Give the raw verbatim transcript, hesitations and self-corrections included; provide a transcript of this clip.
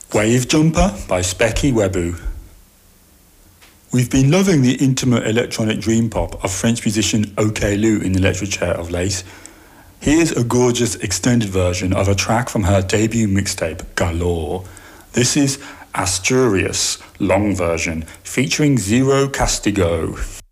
Wave Jumper by Specky Webu. We've been loving the intimate electronic dream pop of French musician OK Lou in the literature of late. Here's a gorgeous extended version of a track from her debut mixtape, Galore. This is Asturias, long version, featuring Zero Castigo.